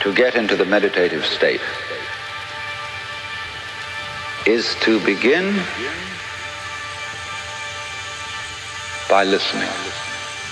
to get into the meditative state is to begin by listening.